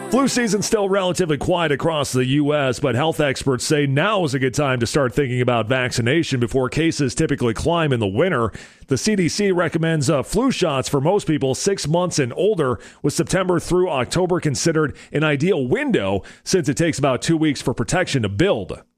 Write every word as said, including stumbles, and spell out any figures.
Flu season's still relatively quiet across the U S, but health experts say now is a good time to start thinking about vaccination before cases typically climb in the winter. The C D C recommends uh, flu shots for most people six months and older, with September through October considered an ideal window since it takes about two weeks for protection to build.